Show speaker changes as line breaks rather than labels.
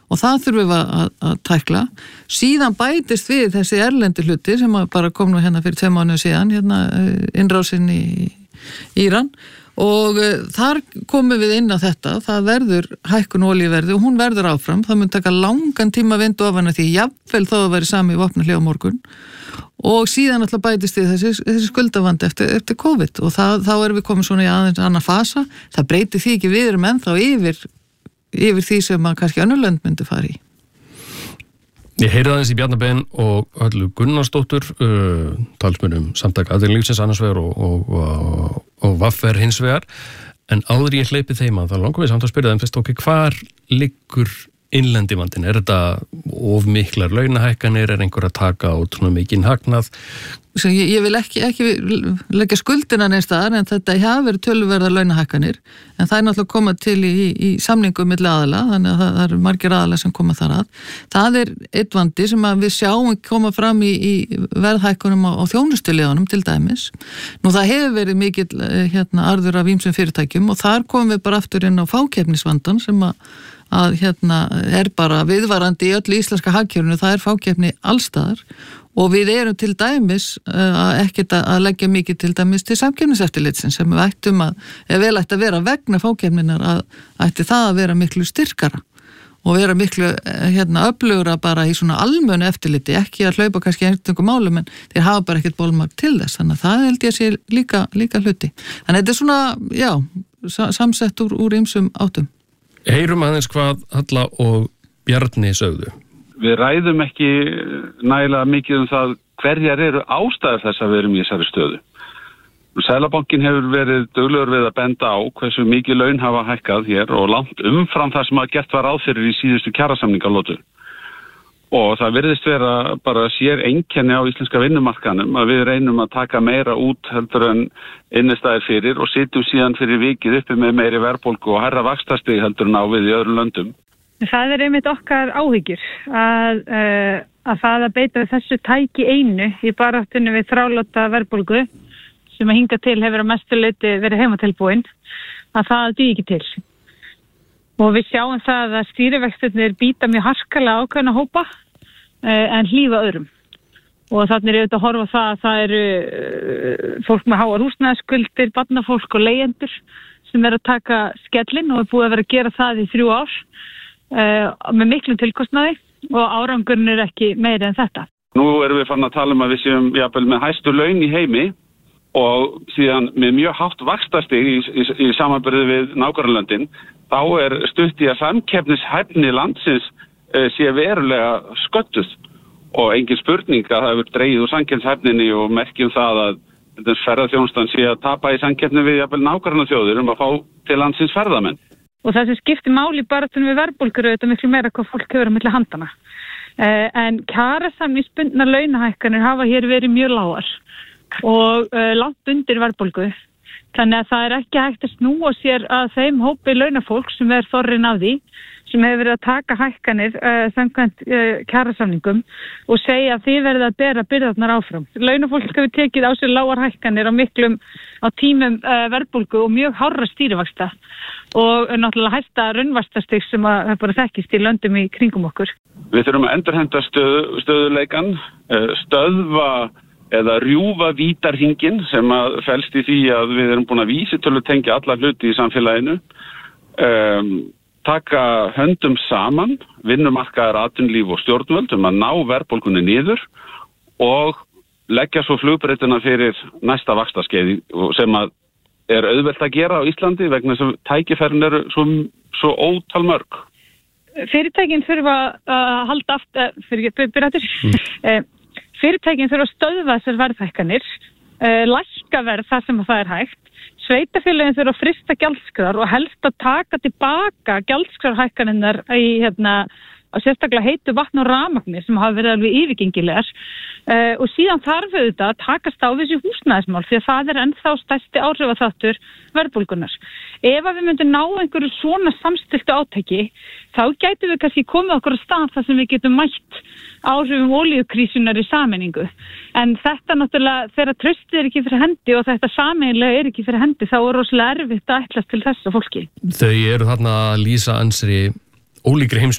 og það þurfum við að tækla. Síðan bætist við þessi erlendi hluti sem bara kom nú hérna fyrir 2 mánuði síðan, hérna innrásin í Íran, og þar komum við inn á þetta, það verður hækkun olíuverði og hún verður áfram, það mun taka langan tíma að vinda ofan því jafnvel þó að veri sami í vopnahlé á morgun, og síðan alltaf bætist við þessi skuldavandi eftir COVID, og þá erum við komið svona í aðeins annar fasa, það breytir því ekki, við erum ennþá yfir því sem að kannski önnur lönd myndi fara í.
Ég heyri aðeins í Bjarna Ben og Höllu Gunnarsdóttur, talsmönnum Samtaka atvinnulífsins annars vegar og VFR hins vegar, en áður ég hleypi þeim að það langar við samt að spyrja þeim fyrst hvar liggur innlendi vandinn? Er þetta of miklar launahækkanir, er einhver að taka út svona mikinn hagnað?
Ég vil ekki leggja skuldina neins staðar, en þetta hafa verið töluverðar launahækkanir, en það er náttúrulega komað til í samningum milli aðila, þannig að það eru margir aðila sem koma þar að. Það er eitt vandi sem að við sjáum koma fram í verðhækkunum á þjónustuliðunum til dæmis. Nú það hefur verið mikill arður af ýmsum fyrirtækjum og þar komum við bara aftur inn á fákeppnisvandan sem að er bara viðvarandi í öllu íslenska hagkerfinu, það er fákeppni allstaðar. Og við erum til dæmis ekkert að leggja mikið til dæmis til samkeppniseftirlitsins sem við ættum ef vel ætti að vera vegna fákeppninar ætti það að vera miklu styrkara og vera miklu öflugra bara í svona almennu eftirliti, ekki að hlaupa kannski einhverjum málum, en þeir hafa bara ekkert bolmagn til þess, þannig að það held ég sé líka hluti. Þannig að þetta er svona, samsett úr ýmsum áttum.
Heyrum aðeins hvað Halla og Bjarni sögðu.
Við ræðum ekki nægilega mikið það hverjar eru ástæður þess að við erum í þessari stöðu. Seðlabankinn hefur verið duglegur við að benda á hversu mikið laun hafa hækkað hér og langt umfram það sem að gert var ráð fyrir í síðustu kjarasamningalótu. Og það virðist vera bara sér einkenni á íslenska vinnumarkanum að við reynum að taka meira út heldur en innistæðir fyrir og sitjum síðan fyrir vikið uppi með meiri verðbólgu og hærra vaxtastig heldur en á við í öðrum löndum.
Það er einmitt okkar áhyggjur að það að beita þessu tæki einu í baráttunni við þráláta verðbólgu sem að hinga til hefur að mestu leyti verið heimatilbúin, að það dugi ekki til. Og við sjáum það að stýrivextirnir býta mjög harkalega ákveðna hópa en hlífa öðrum. Og þannig er auðvitað að horfa það eru fólk með háar húsnæðisskuldir, barnafólk og leigjendur sem er að taka skellinn og er búið að vera að gera það í 3 ár. Með miklum tilkostnaði og árangurinn er ekki meiri en þetta.
Nú erum við farin að tala að við séum jafnvel með hæstu laun í heimi og síðan með mjög hátt vaxtastig í samanburði við nágrannalöndin, þá er stutt í að samkeppnishæfni landsins sé verulega sköttuð og engin spurning að það hefur dregið úr samkeppnishæfninni og merkjum það að ferðaþjónustan sé að tapa í samkeppni við jafnvel nágrannaþjóðir að fá til landsins ferðamenn.
Og það sem skiptir máli í baráttunni við verðbólgu er auðvitað miklu meira hvað fólk hefur á milli handana. En kjarasamningsbundnar launahækkanir hafa hér verið mjög lágar og langt undir verðbólgu. Þannig að það er ekki hægt að snúa sér að þeim hópi launafólk sem er þorrin af því, sem hefur verið að taka hækkanir samkvæmt kjarasamningum og segja að þið verðið að bera byrðarnar áfram. Launafólk hefur tekið á sig lágar hækkanir á tímum verðbólgu og mjög hárra stýrivaxta og náttúrulega hæsta raunvaxtastig sem að bara þekkist í löndum í kringum okkur.
Við þurfum að endurhenda stöðuleikan, stöðva eða rjúfa vítarhingin sem að felst í því að við erum búin að vísitölu tengja alla hluti í samfélaginu, taka höndum saman, vinnumarkaðar, atvinnulíf og stjórnvöld að ná verðbólgunni niður og leggja svo flugbreytuna fyrir næsta vaxtarskeið sem að er auðvelt að gera á Íslandi vegna þess að tækifærin eru svo ótal mörg.
Fyrirtækin þurfa að halda fyrirtækin þurfa að stöðva þessar verðhækkanir, lækka verð þar sem það er hægt. Sveitarfélögin þurfa að frysta gjaldskrár og helst að taka tilbaka gjaldskrárhækkanirnar í sérstaklega heitu vatn og rafmagni sem hafa verið alveg yfirgengilegar og síðan þarf auðvitað að takast á þessi húsnæðismál því að það er ennþá stærsti áhrifaþáttur verðbólgunnar. Ef við myndum ná einhverju svona samstilltu átaki þá gætum við kannski komið okkur á stað þar sem við getum mætt áhrifum olíukrísunar í sameiningu. En þetta náttúrulega þegar traustið er ekki fyrir hendi og þetta sameiginlega er ekki fyrir hendi þá er rosalega erfitt að ætlast til þessa fólki.
Þau eru þarna að lýsa ansri ólíkri